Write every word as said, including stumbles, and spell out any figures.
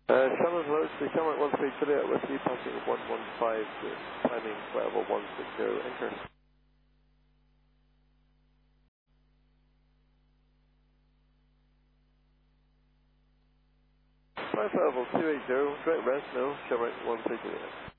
Uh, Shannon Road to Shannon one three three at Whiskey, passing one one five, timing level one six zero, anchor. Flight level two eight zero, direct rest, no, Shannon one three three.